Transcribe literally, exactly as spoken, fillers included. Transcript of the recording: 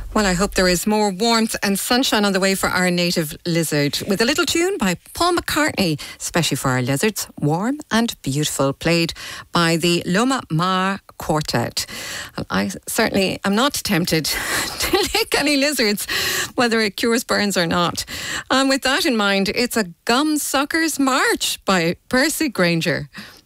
Well, I hope there is more warmth and sunshine on the way for our native lizard, with a little tune by Paul McCartney, especially for our lizards, Warm and Beautiful, played by the Loma Mar Quartet. Well, I certainly am not tempted to lick any lizards, whether it cures burns or not. And with that in mind, it's a Gum Suckers March by Percy Grainger.